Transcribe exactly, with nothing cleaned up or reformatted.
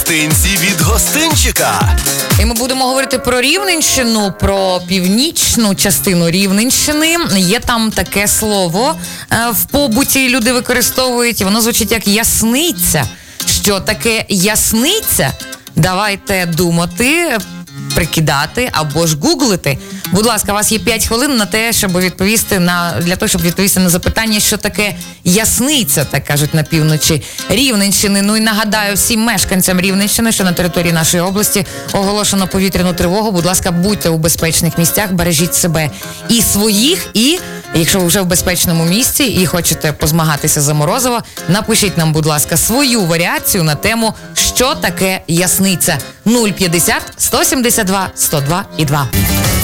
Гостинці від гостинчика. І ми будемо говорити про Рівненщину, про північну частину Рівненщини. Є там таке слово в побуті, люди використовують, і воно звучить як ясниця. Що таке ясниця? Давайте думати, прикидати або ж гуглити. Будь ласка, у вас є п'ять хвилин на те, щоб відповісти на для того, щоб відповісти на запитання, що таке ясниця, так кажуть на півночі Рівненщини. Ну і нагадаю всім мешканцям Рівненщини, що на території нашої області оголошено повітряну тривогу. Будь ласка, будьте у безпечних місцях, бережіть себе і своїх, і якщо ви вже в безпечному місці і хочете позмагатися за морозиво, напишіть нам, будь ласка, свою варіацію на тему, що таке ясниця. нуль п'ятдесят сто сімдесят два сто два і два.